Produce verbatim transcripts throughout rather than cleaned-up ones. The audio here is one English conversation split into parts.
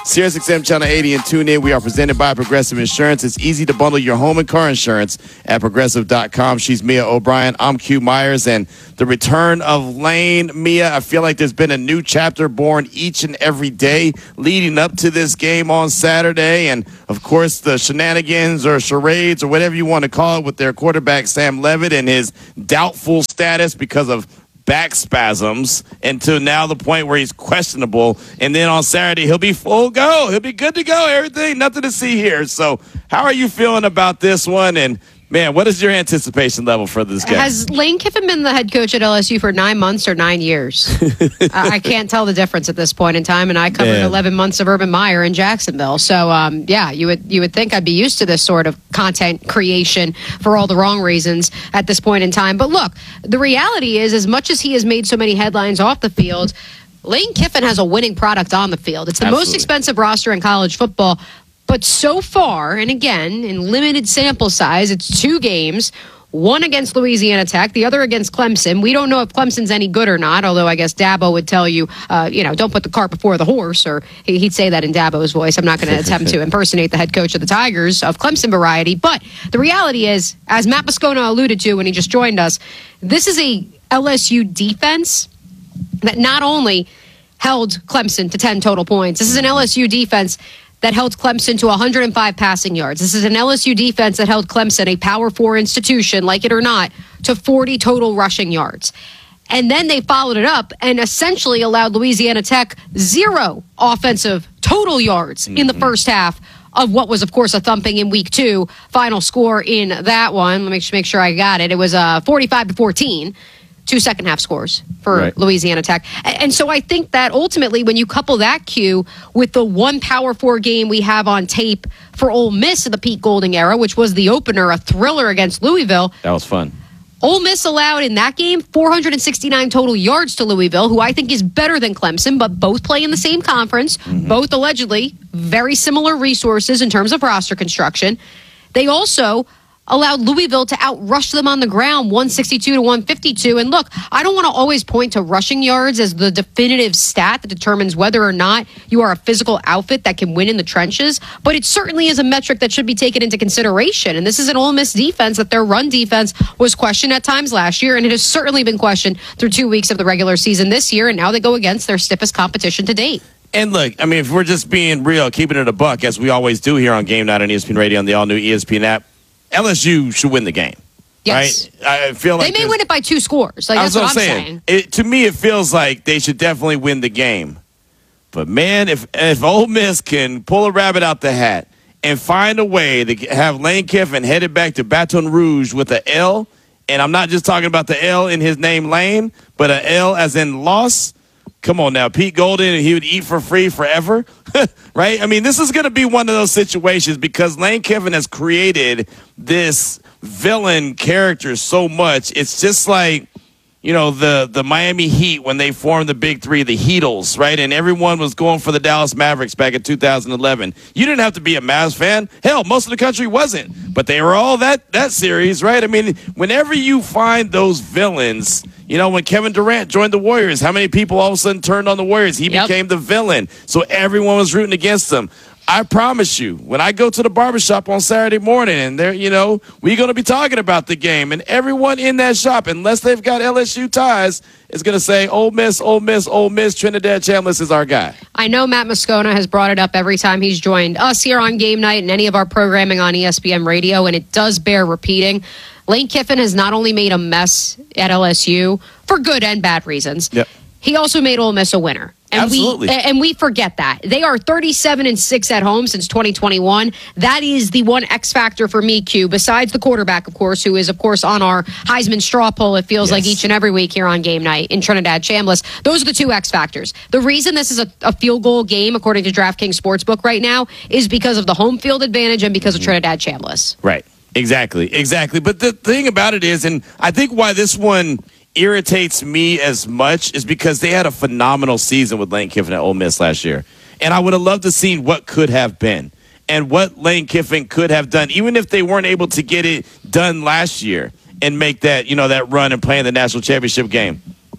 SiriusXM Channel eighty and tune in. We are presented by Progressive Insurance. It's easy to bundle your home and car insurance at progressive dot com. She's Mia O'Brien. I'm Q Myers. And the return of Lane. Mia, I feel like there's been a new chapter born each and every day leading up to this game on Saturday. And, of course, the shenanigans or charades or whatever you want to call it with their quarterback, Sam Levitt, and his doubtful status because of back spasms until now the point where he's questionable. And then on Saturday, he'll be full go. He'll be good to go. Everything, nothing to see here. So how are you feeling about this one? And, man, what is your anticipation level for this game? Has Lane Kiffin been the head coach at L S U for nine months or nine years? I, I can't tell the difference at this point in time, and I covered man. eleven months of Urban Meyer in Jacksonville. So, um, yeah, you would you would think I'd be used to this sort of content creation for all the wrong reasons at this point in time. But look, the reality is, as much as he has made so many headlines off the field, Lane Kiffin has a winning product on the field. It's the Absolutely. most expensive roster in college football. But so far, and again, in limited sample size, it's two games, one against Louisiana Tech, the other against Clemson. We don't know if Clemson's any good or not, although I guess Dabo would tell you, uh, you know, don't put the cart before the horse, or he'd say that in Dabo's voice. I'm not going to attempt to impersonate the head coach of the Tigers of Clemson variety. But the reality is, as Matt Moscona alluded to when he just joined us, this is a L S U defense that not only held Clemson to ten total points, this is an L S U defense that held Clemson to one hundred five passing yards. This is an L S U defense that held Clemson, a Power Four institution, like it or not, to forty total rushing yards. And then they followed it up and essentially allowed Louisiana Tech zero offensive total yards mm-hmm. in the first half of what was, of course, a thumping in week two. Final score in that one, let me make sure I got it. It was uh, forty-five to fourteen. Two second half scores for right. Louisiana Tech. And so I think that ultimately when you couple that cue with the one Power Four game we have on tape for Ole Miss in the Pete Golding era, which was the opener, a thriller against Louisville. That was fun. Ole Miss allowed in that game four hundred sixty-nine total yards to Louisville, who I think is better than Clemson, but both play in the same conference, mm-hmm. both allegedly very similar resources in terms of roster construction. They also allowed Louisville to outrush them on the ground, one sixty-two to one fifty-two. And look, I don't want to always point to rushing yards as the definitive stat that determines whether or not you are a physical outfit that can win in the trenches, but it certainly is a metric that should be taken into consideration. And this is an Ole Miss defense that their run defense was questioned at times last year, and it has certainly been questioned through two weeks of the regular season this year, and now they go against their stiffest competition to date. And look, I mean, if we're just being real, keeping it a buck, as we always do here on Game Night on E S P N Radio and the all-new E S P N app, L S U should win the game. Yes. Right? I feel like they may win it by two scores. Like, that's what I'm saying. saying. It, to me, it feels like they should definitely win the game. But, man, if, if Ole Miss can pull a rabbit out the hat and find a way to have Lane Kiffin headed back to Baton Rouge with an L, and I'm not just talking about the L in his name, Lane, but an L as in loss. Come on now, Pete Golding, he would eat for free forever, right? I mean, this is going to be one of those situations because Lane Kiffin has created this villain character so much. It's just like, you know, the, the Miami Heat when they formed the Big Three, the Heatles, right? And everyone was going for the Dallas Mavericks back in two thousand eleven. You didn't have to be a Mavs fan. Hell, most of the country wasn't. But they were all that, that series, right? I mean, whenever you find those villains, you know, when Kevin Durant joined the Warriors, how many people all of a sudden turned on the Warriors? He yep. became the villain. So everyone was rooting against them. I promise you, when I go to the barbershop on Saturday morning and they're, you know, we're going to be talking about the game, and everyone in that shop, unless they've got L S U ties, is going to say, Ole Miss, Ole Miss, Ole Miss, Trinidad Chambliss is our guy. I know Matt Moscona has brought it up every time he's joined us here on Game Night and any of our programming on E S P N Radio, and it does bear repeating. Lane Kiffin has not only made a mess at L S U for good and bad reasons, yep. he also made Ole Miss a winner. And Absolutely. we and we forget that. They are thirty-seven and six at home since twenty twenty-one. That is the one X factor for me, Q, besides the quarterback, of course, who is, of course, on our Heisman straw poll, it feels yes. like each and every week here on Game Night in Trinidad Chambliss. Those are the two X factors. The reason this is a, a field goal game, according to DraftKings Sportsbook right now, is because of the home field advantage and because of Trinidad Chambliss. Right. Exactly. Exactly. But the thing about it is, and I think why this one irritates me as much is because they had a phenomenal season with Lane Kiffin at Ole Miss last year. And I would have loved to see what could have been and what Lane Kiffin could have done, even if they weren't able to get it done last year and make that, you know, that run and play in the national championship game.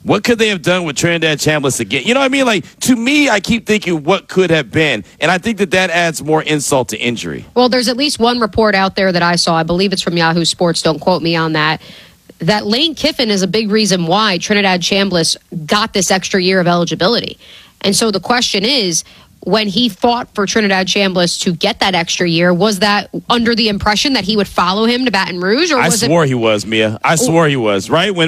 What could they have done with Trinidad Chambliss again? You know what I mean? Like, to me, I keep thinking what could have been. And I think that that adds more insult to injury. Well, there's at least one report out there that I saw. I believe it's from Yahoo Sports. Don't quote me on that. That Lane Kiffin is a big reason why Trinidad Chambliss got this extra year of eligibility. And so the question is, when he fought for Trinidad Chambliss to get that extra year, was that under the impression that he would follow him to Baton Rouge? Or I was swore it- he was, Mia. I swore he was, right? When